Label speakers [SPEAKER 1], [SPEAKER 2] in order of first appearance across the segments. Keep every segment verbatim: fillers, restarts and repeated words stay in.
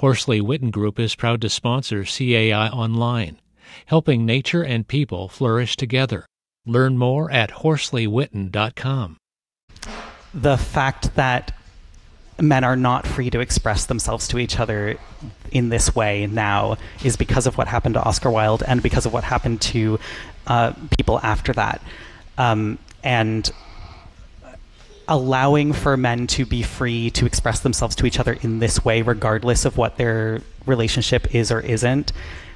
[SPEAKER 1] Horsley Witten Group is proud to sponsor C A I Online, helping nature and people flourish together. Learn more at horsley witten dot com.
[SPEAKER 2] The fact that men are not free to express themselves to each other in this way now is because of what happened to Oscar Wilde and because of what happened to uh, people after that. Um, and allowing for men to be free to express themselves to each other in this way, regardless of what their relationship is or isn't,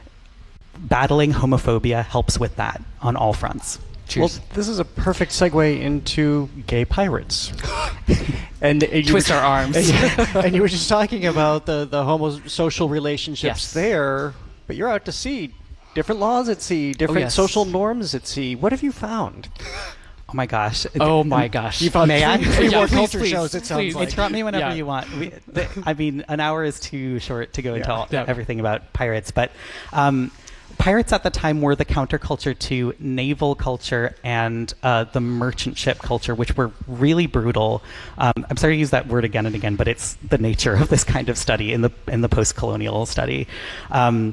[SPEAKER 2] battling homophobia helps with that on all fronts.
[SPEAKER 3] Cheers. Well, this is a perfect segue into gay pirates. and, and
[SPEAKER 4] Twist
[SPEAKER 3] were,
[SPEAKER 4] our arms.
[SPEAKER 3] And, and you were just talking about the, the homosocial relationships
[SPEAKER 4] yes.
[SPEAKER 3] there, but you're out to sea. Different laws at sea, different oh, yes. social norms at sea. What have you found?
[SPEAKER 2] Oh my gosh.
[SPEAKER 4] Oh my gosh.
[SPEAKER 3] You found
[SPEAKER 2] May
[SPEAKER 3] three,
[SPEAKER 2] I?
[SPEAKER 3] three
[SPEAKER 2] yeah,
[SPEAKER 3] more
[SPEAKER 2] please,
[SPEAKER 3] culture
[SPEAKER 2] please,
[SPEAKER 3] shows, it sounds
[SPEAKER 2] please.
[SPEAKER 3] like.
[SPEAKER 2] Interrupt me whenever
[SPEAKER 4] yeah.
[SPEAKER 2] you want. We, the, I mean, an hour is too short to go into
[SPEAKER 3] yeah.
[SPEAKER 2] all,
[SPEAKER 4] yeah.
[SPEAKER 2] everything about pirates, but um, pirates at the time were the counterculture to naval culture and uh, the merchant ship culture, which were really brutal. Um, I'm sorry to use that word again and again, but it's the nature of this kind of study in the in the post-colonial study. Um,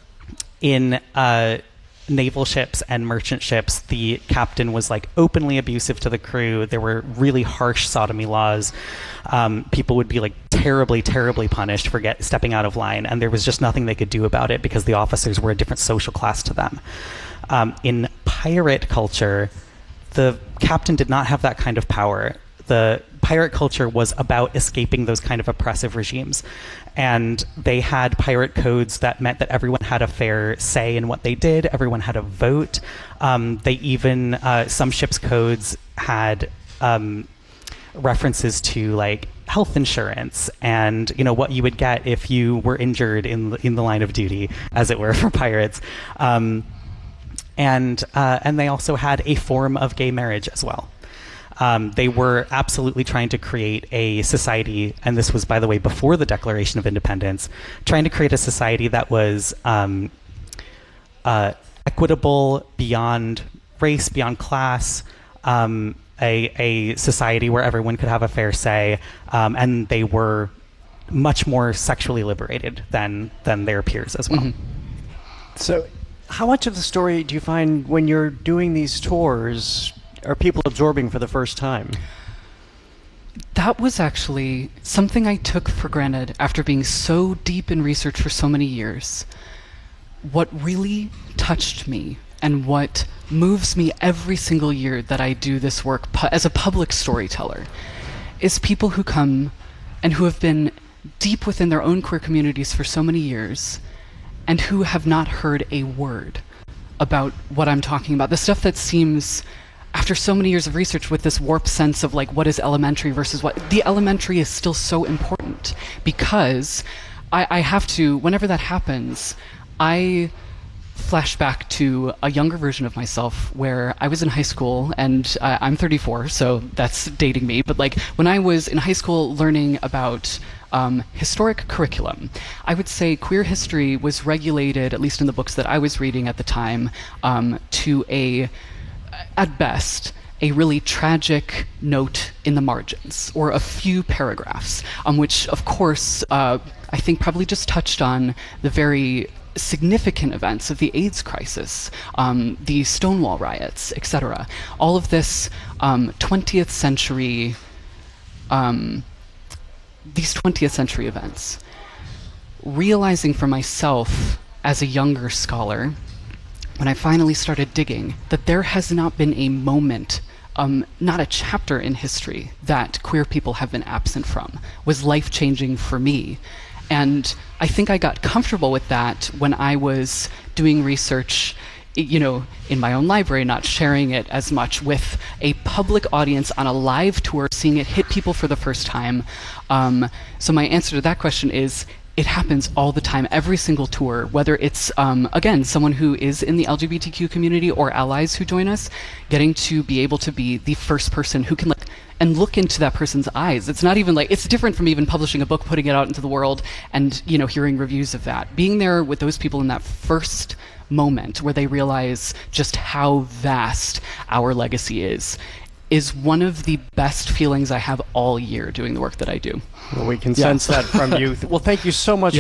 [SPEAKER 2] in uh, naval ships and merchant ships, the captain was like openly abusive to the crew. There were really harsh sodomy laws. Um, people would be like terribly, terribly punished for get, stepping out of line, and there was just nothing they could do about it because the officers were a different social class to them. Um, in pirate culture, the captain did not have that kind of power. The pirate culture was about escaping those kind of oppressive regimes. And they had pirate codes that meant that everyone had a fair say in what they did. Everyone had a vote. Um, they even, uh, some ships' codes had um, references to like health insurance and, you know, what you would get if you were injured in, in the line of duty, as it were, for pirates. Um, and, uh, and they also had a form of gay marriage as well. Um, they were absolutely trying to create a society, and this was, by the way, before the Declaration of Independence, trying to create a society that was um, uh, equitable beyond race, beyond class, um, a, a society where everyone could have a fair say, um, and they were much more sexually liberated than, than their peers as well.
[SPEAKER 3] Mm-hmm. So how much of the story do you find when you're doing these tours are people absorbing for the first time?
[SPEAKER 4] That was actually something I took for granted after being so deep in research for so many years. What really touched me and what moves me every single year that I do this work pu- as a public storyteller is people who come and who have been deep within their own queer communities for so many years and who have not heard a word about what I'm talking about. The stuff that seems, after so many years of research with this warped sense of like what is elementary versus what, the elementary is still so important because I, I have to, whenever that happens, I flash back to a younger version of myself where I was in high school, and uh, I'm thirty-four, so that's dating me, but like when I was in high school learning about um, historic curriculum, I would say queer history was regulated, at least in the books that I was reading at the time, um, to a at best, a really tragic note in the margins, or a few paragraphs, on which, of course, uh, I think probably just touched on the very significant events of the AIDS crisis, um, the Stonewall riots, et cetera. All of this um, twentieth century, um, these twentieth century events. Realizing for myself, as a younger scholar, when I finally started digging, that there has not been a moment, um, not a chapter in history that queer people have been absent from, was life-changing for me. And I think I got comfortable with that when I was doing research, you know, in my own library, not sharing it as much with a public audience on a live tour, seeing it hit people for the first time. Um, so my answer to that question is, it happens all the time, every single tour, whether it's, um, again, someone who is in the L G B T Q community or allies who join us, getting to be able to be the first person who can like, and look into that person's eyes. It's not even like, it's different from even publishing a book, putting it out into the world, and, you know, hearing reviews of that. Being there with those people in that first moment where they realize just how vast our legacy is, is one of the best feelings I have all year doing the work that I do.
[SPEAKER 3] Well, we can sense
[SPEAKER 4] yeah.
[SPEAKER 3] that from you. Well, thank you so much